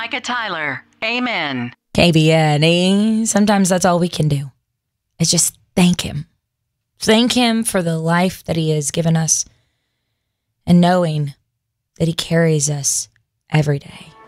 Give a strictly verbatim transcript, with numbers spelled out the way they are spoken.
Micah Tyler. Amen. K B N E. Sometimes that's all we can do is just thank him. Thank him for the life that he has given us and knowing that he carries us every day.